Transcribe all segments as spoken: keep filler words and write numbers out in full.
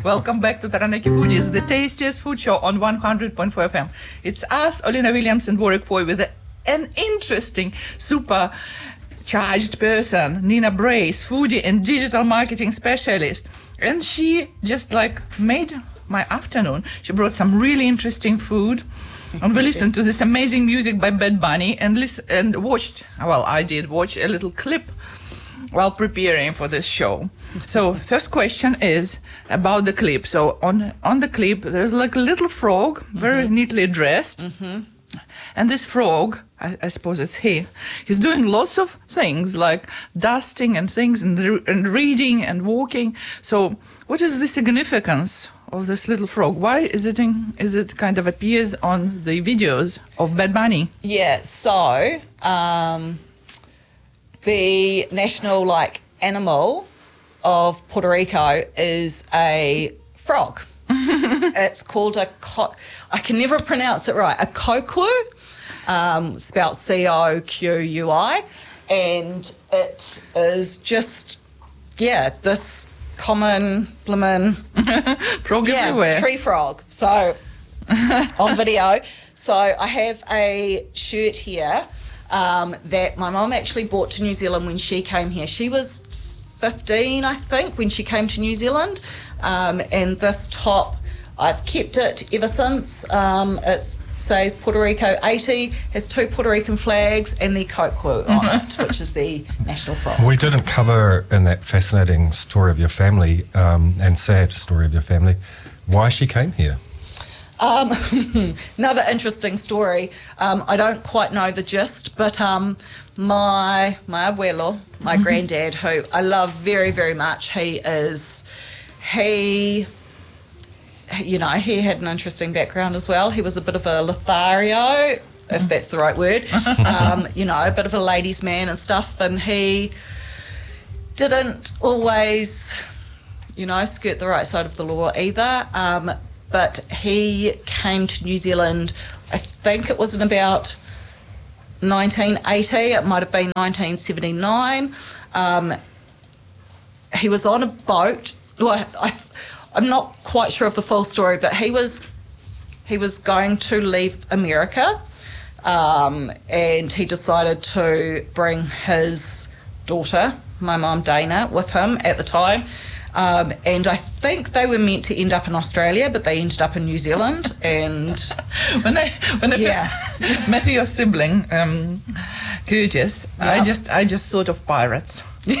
Welcome back to Taranaki Foodies, the tastiest food show on one hundred point four F M. It's us, Olina Williams and Warwick Foy, with an interesting, super charged person, Nina Brace, foodie and digital marketing specialist. And she just like made my afternoon. She brought some really interesting food. And we listened to this amazing music by Bad Bunny and listen, and watched, well, I did watch a little clip while preparing for this show. So first question is about the clip. So on on the clip, there's like a little frog, very mm-hmm. neatly dressed. Mm-hmm. And this frog, I, I suppose it's he, he's doing lots of things like dusting and things and, re- and reading and walking. So what is the significance of this little frog? Why is it in, is it kind of appears on the videos of Bad Bunny? Yeah, so um, the national like animal of Puerto Rico is a frog. It's called a, co- I can never pronounce it right, a coqui, um, spelled C O Q U I, and it is just, yeah, this common bloomin' frog yeah, everywhere. Tree frog. So on video. So I have a shirt here um, that my mum actually bought to New Zealand when she came here. She was fifteen, I think, when she came to New Zealand. Um, and this top, I've kept it ever since. Um, it says Puerto Rico eighty, has two Puerto Rican flags and the coqui on it, which is the national frog. We didn't cover in that fascinating story of your family um, and sad story of your family why she came here. Um, another interesting story. Um, I don't quite know the gist, but um, my my abuelo, my mm-hmm. granddad, who I love very, very much, he is, he, you know, he had an interesting background as well. He was a bit of a Lothario, if that's the right word, um, you know, a bit of a ladies' man and stuff, and he didn't always, you know, skirt the right side of the law either. Um, But he came to New Zealand, I think it was in about nineteen eighty, it might have been nineteen seventy-nine. Um, he was on a boat. Well, I, I'm not quite sure of the full story, but he was he was going to leave America, um, and he decided to bring his daughter, my mum Dana, with him at the time. Um, and I think they were meant to end up in Australia, but they ended up in New Zealand. And when I when I yeah. first met your sibling, um, Curtis, yeah. I just I just thought of pirates.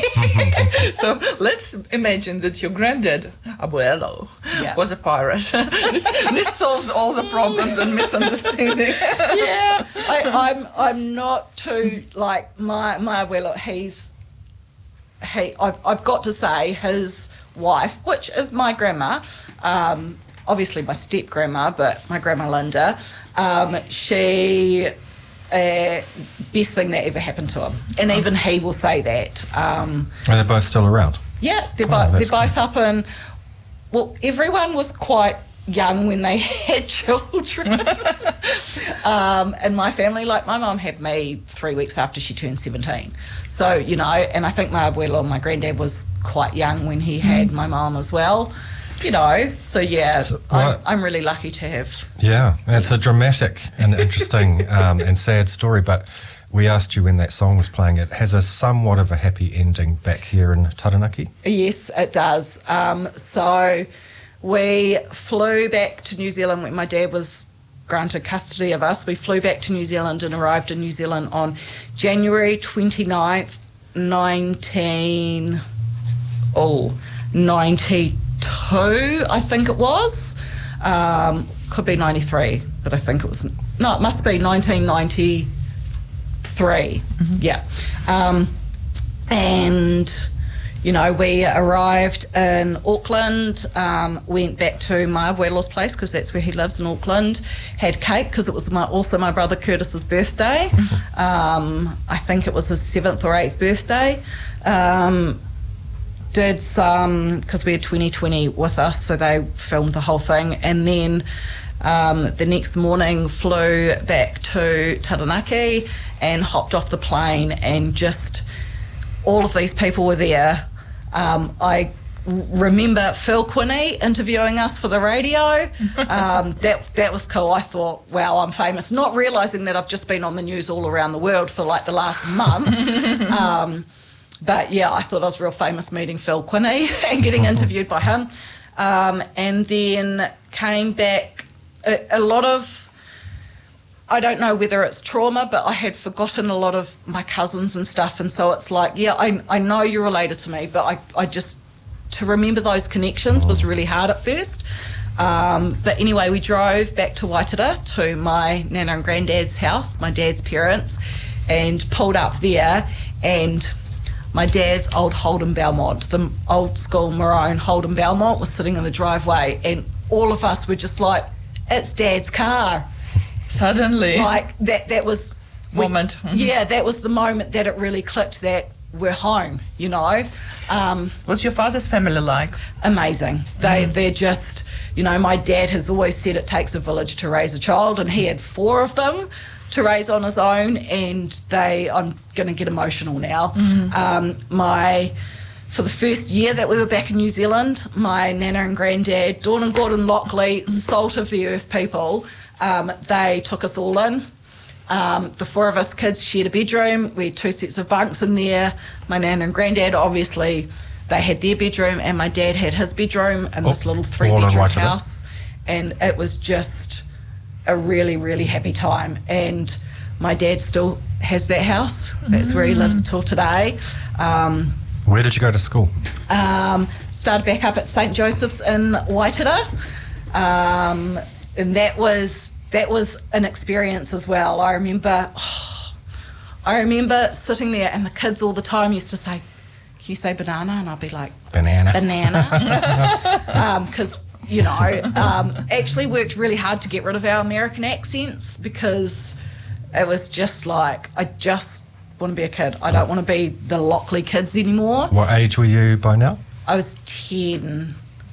So let's imagine that your granddad, Abuelo, yeah. was a pirate. this, this solves all the problems and misunderstanding. Yeah, I, I'm I'm not too like my my Abuelo. He's he I've I've got to say his wife, which is my grandma, um, obviously my step grandma, but my grandma Linda, um, she, uh, best thing that ever happened to him, and even he will say that. Um, Are they both still around? Yeah, they're, Oh, bo- they're that's both up in. Well, everyone was quite young when they had children. um, and my family, like my mum had me three weeks after she turned seventeen. So, you know, and I think my abuelo, my granddad, was quite young when he had mm. my mum as well. You know, so yeah, so, well, I'm, I'm really lucky to have. Yeah, it's a dramatic and interesting um, and sad story, but we asked you when that song was playing, it has a somewhat of a happy ending back here in Taranaki. Yes, it does. Um, so we flew back to New Zealand when my dad was granted custody of us. We flew back to New Zealand and arrived in New Zealand on January twenty-ninth, nineteen ninety-two, I think it was. Um, could be ninety-three, but I think it was, no, it must be nineteen ninety-three. Mm-hmm. Yeah. Um, and you know, we arrived in Auckland, um, went back to my abuelo's place because that's where he lives in Auckland, had cake because it was my, also my brother Curtis's birthday. um, I think it was his seventh or eighth birthday. Um, did some, because we had twenty twenty with us, so they filmed the whole thing. And then um, the next morning flew back to Taranaki and hopped off the plane, and just all of these people were there. Um, I remember Phil Quinney interviewing us for the radio. Um, that that was cool. I thought, wow, I'm famous. Not realising that I've just been on the news all around the world for like the last month. um, but yeah, I thought I was real famous meeting Phil Quinney and getting interviewed by him. Um, and then came back a, a lot of, I don't know whether it's trauma, but I had forgotten a lot of my cousins and stuff. And so it's like, yeah, I, I know you're related to me, but I, I just, to remember those connections was really hard at first. Um, but anyway, we drove back to Waitara to my nana and granddad's house, my dad's parents, and pulled up there, and my dad's old Holden Belmont, the old school maroon Holden Belmont, was sitting in the driveway, and all of us were just like, it's Dad's car. Suddenly. Like, that, that was... Moment. We, yeah, that was the moment that it really clicked that we're home, you know. Um, What's your father's family like? Amazing. They, Mm. They're just, you know, my dad has always said it takes a village to raise a child, and he had four of them to raise on his own, and they, I'm going to get emotional now. Mm. Um, my, for the first year that we were back in New Zealand, my nana and granddad, Dawn and Gordon Lockley, salt of the earth people, um, they took us all in. Um, the four of us kids shared a bedroom. We had two sets of bunks in there. My nan and granddad, obviously, they had their bedroom, and my dad had his bedroom in this Oh, little all in three-bedroom Waitara. house. And it was just a really, really happy time. And my dad still has that house. That's where he lives till today. Um, Where did you go to school? um, started back up at Saint Joseph's in Waitara. Um, and that was... That was an experience as well. I remember, oh, I remember sitting there, and the kids all the time used to say, "Can you say banana?" And I'd be like, Banana. "Banana," because um, you know, um, actually worked really hard to get rid of our American accents, because it was just like, I just want to be a kid. I don't want to be the Lockley kids anymore. What age were you by now? I was ten.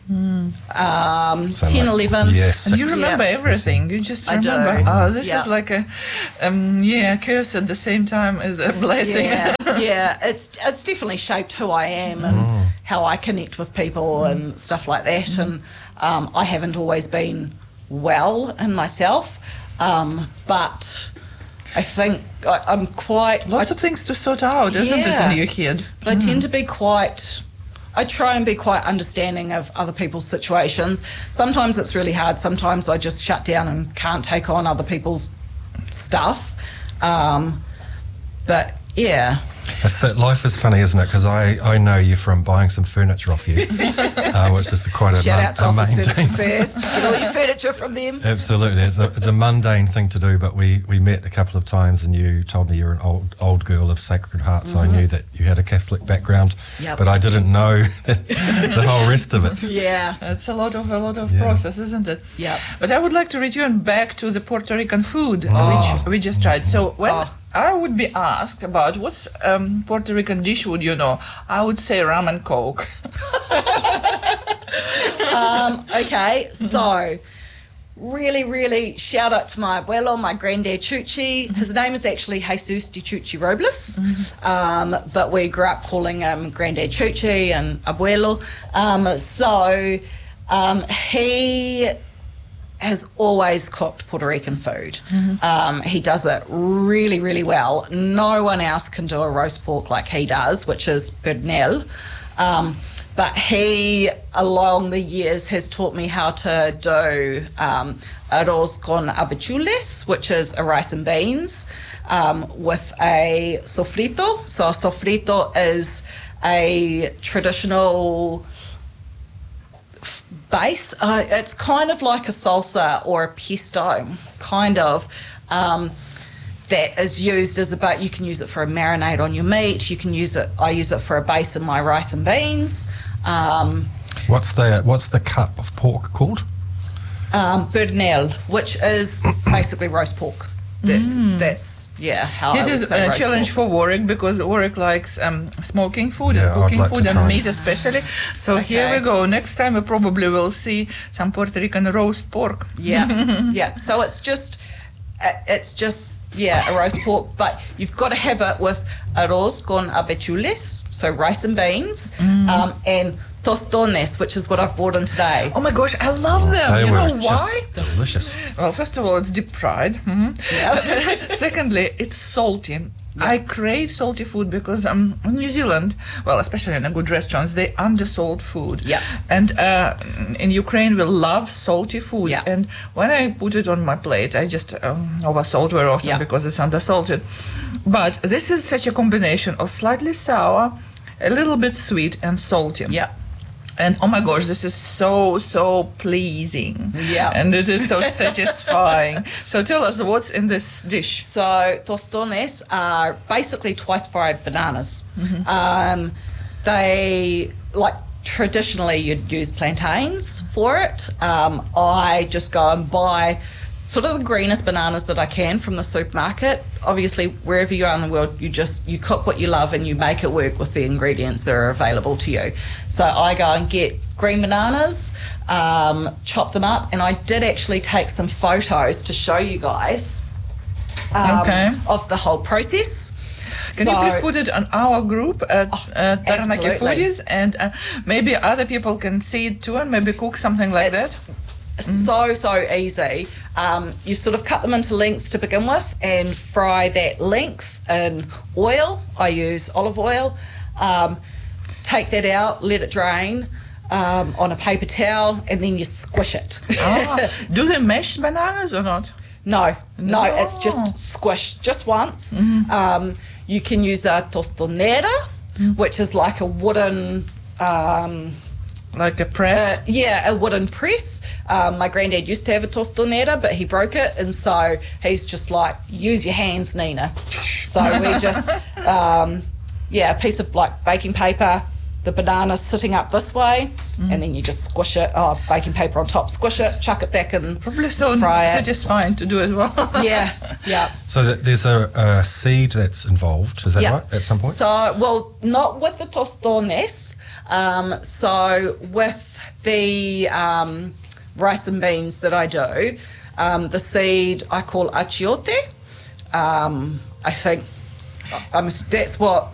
Um, So ten, like- eleven. Yes. And you remember Yeah. everything. You just I do. remember. Oh, this Yeah. is like a, um, yeah, curse at the same time as a blessing. Yeah, yeah, it's it's definitely shaped who I am and how I connect with people and stuff like that. And um, I haven't always been well in myself, um, but I think I, I'm quite. Lots I, of things to sort out, isn't Yeah. it, in your head? but I tend to be quite. I try and be quite understanding of other people's situations. Sometimes it's really hard. Sometimes I just shut down and can't take on other people's stuff. Um, but yeah. That's it. Life is funny, isn't it? Because I, I know you from buying some furniture off you, uh, which is quite a, Shout mun- out to a Office mundane Furniture first. Get all your furniture from them. Absolutely, it's a, it's a mundane thing to do. But we, we met a couple of times, and you told me you're an old old girl of Sacred Heart, so I knew that you had a Catholic background. Yep. But I didn't know the whole rest of it. Yeah. It's a lot of a lot of Yeah. process, isn't it? Yep. But I would like to return back to the Puerto Rican food, Oh. which we just tried. So when Oh. I would be asked about what's um, Puerto Rican dish, would you know? I would say rum and coke. Um, okay, so really, really shout out to my abuelo, my granddad Chuchi. His name is actually Jesus de Chuchi Robles, um, but we grew up calling him Granddad Chuchi and abuelo. Um, so um, he has always cooked Puerto Rican food. Um, he does it really, really well. No one else can do a roast pork like he does, which is pernil. Um, but he, along the years, has taught me how to do um, arroz con habichuelas, which is a rice and beans, um, with a sofrito. So a sofrito is a traditional base. Uh, it's kind of like a salsa or a pesto, kind of, um, that is used as a bait. You can use it for a marinade on your meat. You can use it, I use it for a base in my rice and beans. Um, What's the what's the cut of pork called? um, pernil, which is basically roast pork. That's, that's yeah, how I It would is say a roast challenge pork. for Warwick, because Warwick likes um, smoking food Yeah, and I'd cooking like to food and try. meat especially. So here Okay. we go. Next time we probably will see some Puerto Rican roast pork. Yeah, yeah. So it's just, uh, it's just, yeah, a roast pork, but you've got to have it with arroz con habichuelas, so rice and beans, um, and tostones, which is what I've brought in today. Oh my gosh, I love them. They you were know why? just delicious. Well, first of all, it's deep fried. Mhm. Yeah. Secondly, it's salty. I crave salty food because um, in New Zealand, well, especially in the good restaurants, they undersalt food. Yeah. And uh, in Ukraine, we love salty food. Yeah. And when I put it on my plate, I just um, oversalt very often Yeah. because it's undersalted. But this is such a combination of slightly sour, a little bit sweet, and salty. Yeah. And oh my gosh, this is so, so pleasing. Yeah. And it is so satisfying. So tell us what's in this dish. So tostones are basically twice fried bananas. Um, they, like traditionally you'd use plantains for it. Um, I just go and buy sort of the greenest bananas that I can from the supermarket. Obviously, wherever you are in the world, you just you cook what you love and you make it work with the ingredients that are available to you. So I go and get green bananas, um, chop them up, and I did actually take some photos to show you guys um, Okay. of the whole process. Can So- you please put it on our group at Oh, uh, Taranaki absolutely. Foodies, and uh, maybe other people can see it too, and maybe cook something like It's that. so so easy. Um, you sort of cut them into lengths to begin with and fry that length in oil. I use olive oil. Um, take that out, let it drain um, on a paper towel, and then you squish it. Ah, do they mash bananas or not? No, no, No. it's just squished just once. Um, you can use a tostonera, which is like a wooden. Um, Like a press? Uh, yeah, a wooden press. Um, my granddad used to have a tostonera, but he broke it, and so he's just like, use your hands, Nina. So we just, um, yeah, a piece of like baking paper, the banana sitting up this way, and then you just squish it. Oh, baking paper on top, squish it, chuck it back in, Probably so fry it. satisfying to do as well. Yeah, yeah. So th- there's a, a seed that's involved, is that Yeah. right, at some point? So, well, not with the tostones. Um, so, with the um, rice and beans that I do, um, the seed I call achiote. Um, I think I'm, that's what